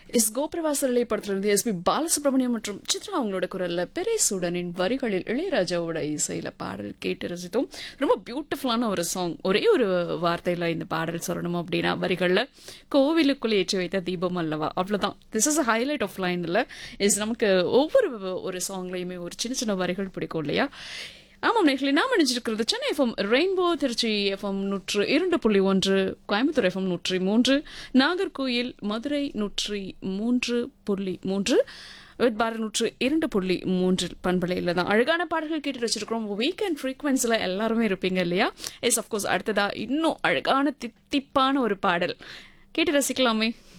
கோபிரவாசலை படத்திலிருந்து எஸ்பி பாலசுப்ரமணியம் மற்றும் சித்ரா அவங்களோட குரல்ல பெரேசூடனின் வரிகளில் இளையராஜாவோட இசையில பாடல் கேட்டு ரசித்தோம். ரொம்ப பியூட்டிஃபுல்லான ஒரு சாங். ஒரே ஒரு வார்த்தையில இந்த பாடல் சொல்லணும் அப்படின்னா வரிகள்ல கோவிலுக்குள் ஏற்றி வைத்த தீபம் அல்லவா, அவ்வளவுதான். This is highlight of line. இல்ல இஸ் நமக்கு ஒவ்வொரு ஒரு சாங்லயுமே ஒரு சின்ன சின்ன வரிகள் பிடிக்கும் இல்லையா? ஆமாம் நேர்களே, நாம் நினைச்சிருக்கிறது Chennai FM rainbow, Trichy FM 102.1, Coimbatore FM 103, Nagercoil Madurai 103.3, Bharat 102.3 பண்பலையில் தான் அழகான பாடல்கள் கேட்டு வச்சிருக்கிறோம். வீக்கெண்ட் ஃப்ரீக்வன்ஸில் எல்லாருமே இருப்பீங்க இல்லையா? S, of course. அடுத்ததா இன்னும் அழகான தித்திப்பான ஒரு பாடல் கேட்டு ரசிக்கலாமே.